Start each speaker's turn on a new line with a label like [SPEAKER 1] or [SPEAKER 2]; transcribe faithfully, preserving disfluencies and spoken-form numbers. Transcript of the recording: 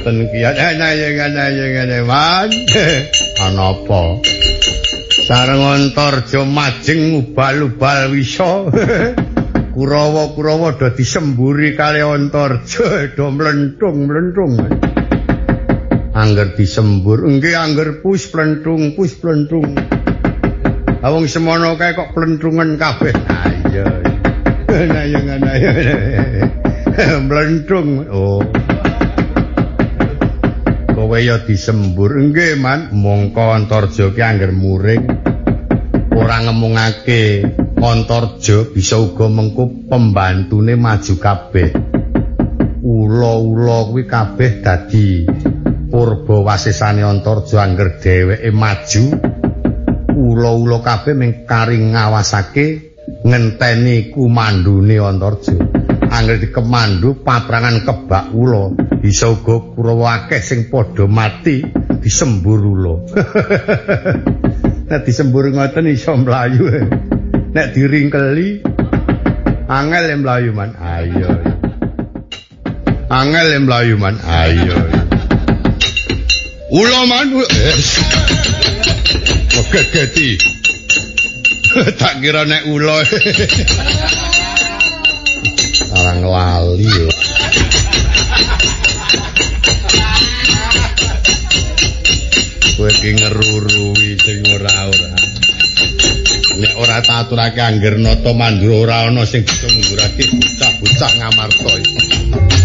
[SPEAKER 1] ngoten ki. Ana ya ana ya ngene, Man. Ana apa? Sareng Antarja majeng ubal-ubal wisa. Kurawa-kurawa do disemburi kali Antarja do mlentung-mlentung. Angger disembur, nggih angger pus plentung, pus plentung. Awong semono kae kok plentungan kabeh. Ah iya. Nah ya ngono ya. Mlentung. Oh. Kowe ya disembur nggih, Man. Mongko Antarja ki angger muring ora ngemungake Antarja bisa uga mengko pembantune maju kabeh. Ula-ula kuwi kabeh dadi purba wasesane Antarja angger dheweke maju. Ula-ula kabeh mung kari ngawasake ngenteni kumandune Antarja. Angger dikemandu paprangan kebak ula, bisa uga Kurawa akeh sing padha mati disembur ula. Nek disembur ngoten iso mlayu. Nek diringkeli angel mlayu, Man. Ayo. Angel mlayu, Man. Ayo. Ula, Man. Gegeti. Tak kira nek ula. Arang lali ya. Kowe ki ngeruruwi sing ora-ora. Nek ora tak aturake angger nata mandura ora ana sing bisa nggurake bocah-bocah ngamarta iki.